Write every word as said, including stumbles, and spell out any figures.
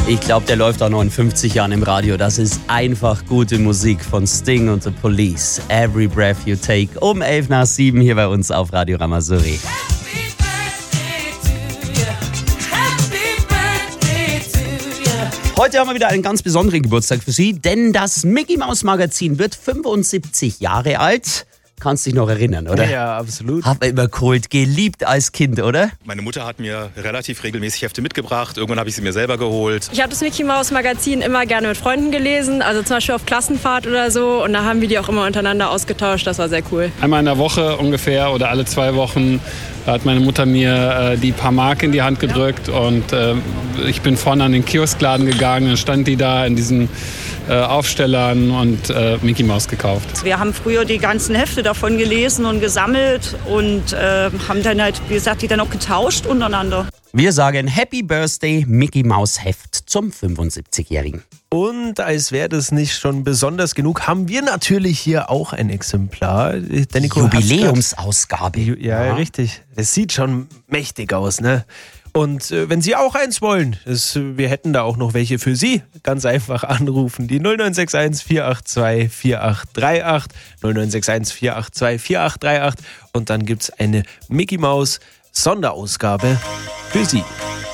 Ich glaube, der läuft auch noch in fünfzig Jahren im Radio. Das ist einfach gute Musik von Sting und The Police. Every Breath You Take. Um elf nach sieben hier bei uns auf Radio Rama-Sory. Heute haben wir wieder einen ganz besonderen Geburtstag für Sie, denn das Mickey Maus Magazin wird fünfundsiebzig Jahre alt. Kannst dich noch erinnern, oder? Ja, absolut. Hab immer geholt, geliebt als Kind, oder? Meine Mutter hat mir relativ regelmäßig Hefte mitgebracht. Irgendwann habe ich sie mir selber geholt. Ich habe das Mickey Maus Magazin immer gerne mit Freunden gelesen, also zum Beispiel auf Klassenfahrt oder so. Und da haben wir die auch immer untereinander ausgetauscht. Das war sehr cool. Einmal in der Woche ungefähr oder alle zwei Wochen hat meine Mutter mir äh, die paar Mark in die Hand gedrückt. Und äh, ich bin vorne an den Kioskladen gegangen. Dann stand die da in diesen äh, Aufstellern und äh, Mickey Maus gekauft. Wir haben früher die ganzen Hefte davon gelesen und gesammelt und äh, haben dann halt, wie gesagt, die dann auch getauscht untereinander. Wir sagen Happy Birthday Mickey Maus Heft zum fünfundsiebzigjährigen. Und als wäre das nicht schon besonders genug, haben wir natürlich hier auch ein Exemplar. Der Nico Jubiläumsausgabe. Ja, ja, richtig. Es sieht schon mächtig aus, ne? Und äh, wenn Sie auch eins wollen, das, wir hätten da auch noch welche für Sie. Ganz einfach anrufen. Die null neun sechs eins vier acht zwei vier acht drei acht, null neun sechs eins vier acht zwei vier acht drei acht und dann gibt's eine Mickey Maus Sonderausgabe für Sie.